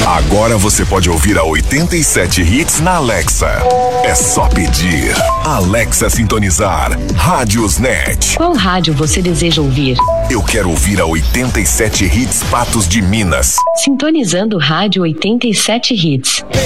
Agora você pode ouvir a 87 Hits na Alexa. É só pedir. Alexa sintonizar. Rádios Net. Qual rádio você deseja ouvir? Eu quero ouvir a 87 Hits Patos de Minas. Sintonizando Rádio 87 Hits.